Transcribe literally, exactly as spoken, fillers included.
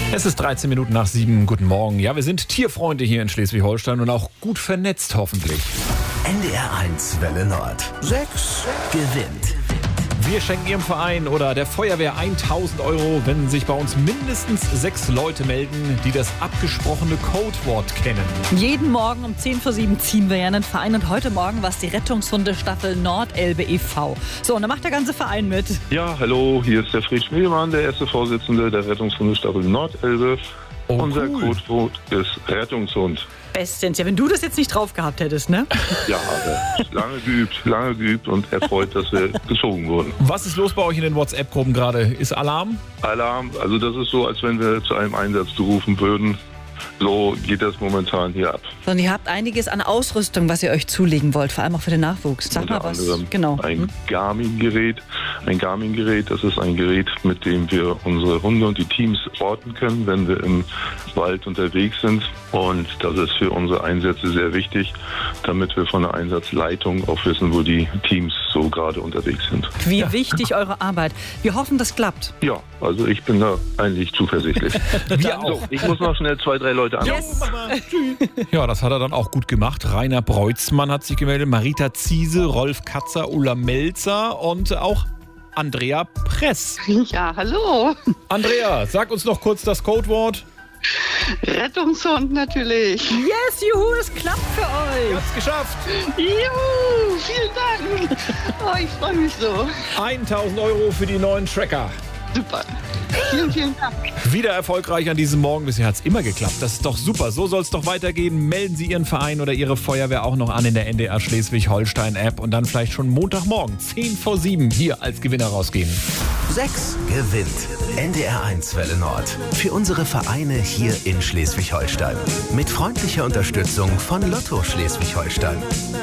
Es ist dreizehn Minuten nach sieben. Guten Morgen. Ja, wir sind Tierfreunde hier in Schleswig-Holstein und auch gut vernetzt hoffentlich. N D R eins Welle Nord. Sechs gewinnt. Wir schenken Ihrem Verein oder der Feuerwehr tausend Euro, wenn sich bei uns mindestens sechs Leute melden, die das abgesprochene Codewort kennen. Jeden Morgen um zehn vor sieben ziehen wir ja einen Verein und heute Morgen war es die Rettungshundestaffel Nordelbe e V So, und da macht der ganze Verein mit. Ja, hallo, hier ist der Fred Schmiedemann, der erste Vorsitzende der Rettungshundestaffel Nordelbe. Oh, Unser cool. Codewort ist Rettungshund. Bestens. Ja, wenn du das jetzt nicht drauf gehabt hättest, ne? Ja, aber lange geübt, lange geübt und erfreut, dass wir gezogen wurden. Was ist los bei euch in den WhatsApp-Gruppen gerade? Ist Alarm? Alarm, also das ist so, als wenn wir zu einem Einsatz gerufen würden. So geht das momentan hier ab. So, und ihr habt einiges an Ausrüstung, was ihr euch zulegen wollt, vor allem auch für den Nachwuchs. Sag Unter mal was. anderem Genau. ein Hm? Garmin-Gerät. Ein Garmin-Gerät, das ist ein Gerät, mit dem wir unsere Hunde und die Teams orten können, wenn wir im Wald unterwegs sind. Und das ist für unsere Einsätze sehr wichtig, damit wir von der Einsatzleitung auch wissen, wo die Teams so gerade unterwegs sind. Wie wichtig eure Arbeit. Wir hoffen, das klappt. Ja, also ich bin da eigentlich zuversichtlich. Wir So, auch. ich muss noch schnell zwei, drei Leute anrufen. Yes! Ja, das hat er dann auch gut gemacht. Rainer Breutzmann hat sich gemeldet, Marita Ziese, Rolf Katzer, Ulla Melzer und auch Andrea Press. Ja, hallo. Andrea, sag uns noch kurz das Codewort. Rettungshund natürlich. Yes, juhu, es klappt für euch. Hab's geschafft. Juhu, vielen Dank. Oh, ich freue mich so. tausend Euro für die neuen Tracker. Super. Vielen, vielen Dank. Wieder erfolgreich an diesem Morgen. Bisher hat's immer geklappt. Das ist doch super. So soll es doch weitergehen. Melden Sie Ihren Verein oder Ihre Feuerwehr auch noch an in der N D R Schleswig-Holstein-App und dann vielleicht schon Montagmorgen zehn vor sieben hier als Gewinner rausgehen. Sechs gewinnt. N D R eins Welle Nord. Für unsere Vereine hier in Schleswig-Holstein. Mit freundlicher Unterstützung von Lotto Schleswig-Holstein.